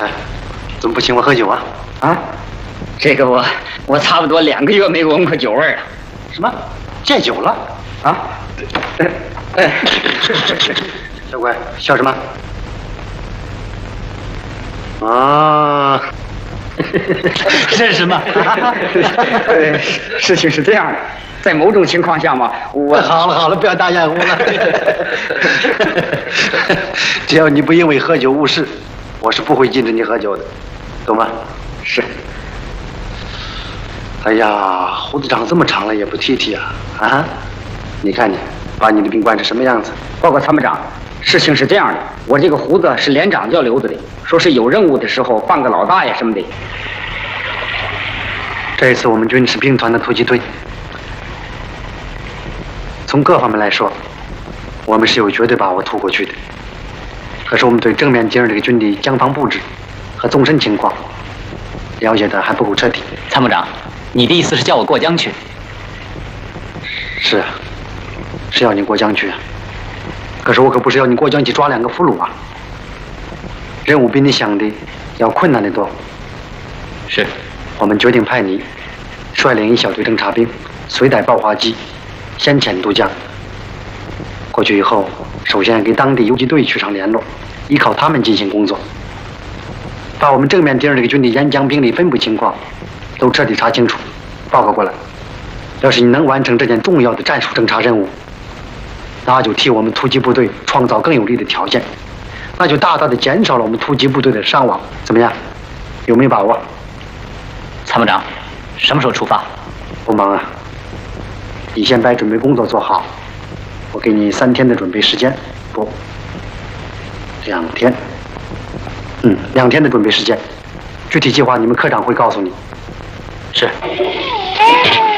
哎，怎么不请我喝酒啊？ 啊，这个我差不多2个月没闻过酒味了。 什么？戒酒了？ 啊？哎， 小乖，笑什么？啊， 这是什么？事情是这样的，在某种情况下嘛， 好了，不要打掩护了。只要你不因为喝酒误事，我是不会禁止你喝酒的，懂吗？ 是。 哎呀，胡子长这么长了也不剃剃啊！啊，你看你，把你的病惯成什么样子？ 报告参谋长，事情是这样的，我这个胡子是连长叫留着的，说是有任务的时候扮个老大爷什么的。 这一次我们军是兵团的突击队，从各方面来说，我们是有绝对把握突过去的。可是我们对正面敌人这个军的将防布置和纵深情况了解的还不够彻底。 参谋长，你的意思是叫我过江去？ 是啊，是要你过江去啊。可是我可不是要你过江去抓2个俘虏啊。任务比你想的要困难得多。 是， 我们决定派你率领一小队侦察兵，随带爆花机，先遣渡江。过去以后，首先给当地游击队取上联络，依靠他们进行工作，把我们正面敌人这个军的沿江兵力分布情况都彻底查清楚，报告过来。要是你能完成这件重要的战术侦察任务，那就替我们突击部队创造更有利的条件，那就大大的减少了我们突击部队的伤亡。怎么样？有没有把握？ 参谋长，什么时候出发？ 不忙啊，你先把准备工作做好，我给你3天的准备时间，不，2天。2天的准备时间，具体计划你们科长会告诉你。 是。